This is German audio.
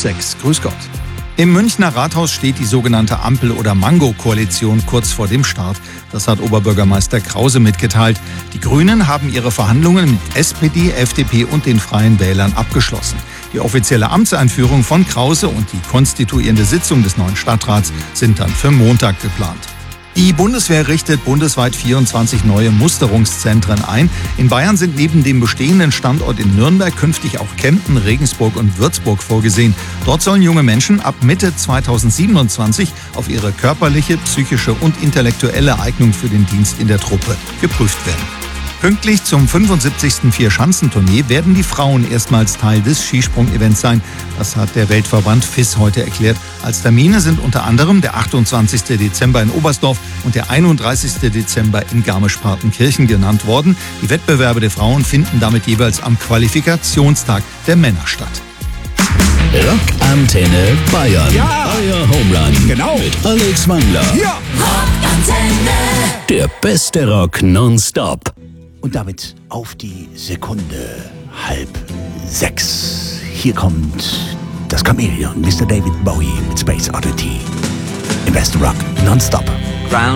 6. Grüß Gott. Im Münchner Rathaus steht die sogenannte Ampel- oder Mango-Koalition kurz vor dem Start. Das hat Oberbürgermeister Krause mitgeteilt. Die Grünen haben ihre Verhandlungen mit SPD, FDP und den Freien Wählern abgeschlossen. Die offizielle Amtseinführung von Krause und die konstituierende Sitzung des neuen Stadtrats sind dann für Montag geplant. Die Bundeswehr richtet bundesweit 24 neue Musterungszentren ein. In Bayern sind neben dem bestehenden Standort in Nürnberg künftig auch Kempten, Regensburg und Würzburg vorgesehen. Dort sollen junge Menschen ab Mitte 2027 auf ihre körperliche, psychische und intellektuelle Eignung für den Dienst in der Truppe geprüft werden. Pünktlich zum 75. Vierschanzentournee werden die Frauen erstmals Teil des Skisprung-Events sein. Das hat der Weltverband FIS heute erklärt. Als Termine sind unter anderem der 28. Dezember in Oberstdorf und der 31. Dezember in Garmisch-Partenkirchen genannt worden. Die Wettbewerbe der Frauen finden damit jeweils am Qualifikationstag der Männer statt. Rockantenne Bayern. Ja. Euer Homerun. Genau. Mit Alex Wangler. Ja. Rockantenne. Der beste Rock nonstop. Und damit auf die Sekunde 5:30. Hier kommt das Chamäleon, Mr. David Bowie mit Space Oddity. Im besten Rock nonstop.